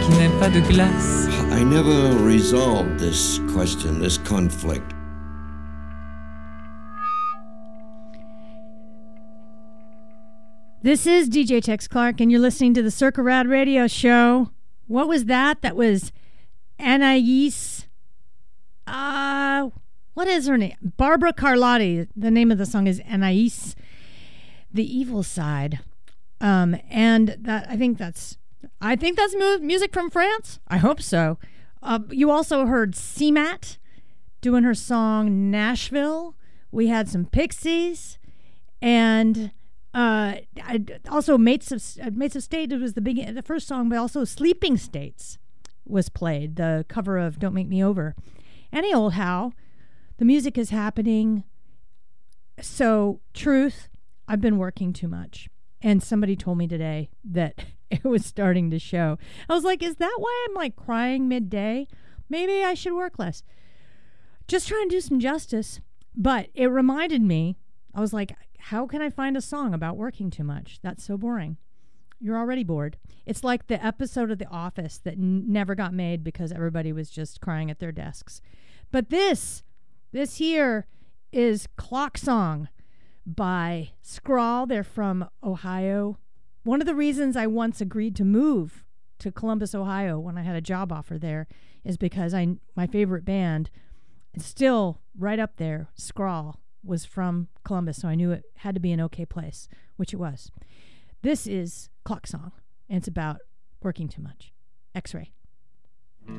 qui n'aime pas de glace. I never resolved this question, this conflict. This is DJ Tex Clark, and you're listening to the Circa Rad Radio Show. What was that? That was Anais. What is her name? Barbara Carlotti. The name of the song is Anais, The Evil Side. And that I think that's music from France. I hope so. You also heard CMAT doing her song Nashville. We had some Pixies, and also Mates of State. It was the first song, but also Sleeping States was played. The cover of Don't Make Me Over. Any old how, the music is happening. So truth, I've been working too much. And somebody told me today that it was starting to show. I was like, is that why I'm like crying midday? Maybe I should work less. Just trying to do some justice. But it reminded me, I was like, how can I find a song about working too much? That's so boring. You're already bored. It's like the episode of The Office that never got made because everybody was just crying at their desks. But this here is Clock Song by Scrawl. They're from Ohio. One of the reasons I once agreed to move to Columbus, Ohio when I had a job offer there is because my favorite band, it's still right up there, Scrawl, was from Columbus, so I knew it had to be an okay place, which it was. This is Clock Song, and it's about working too much. X-Ray.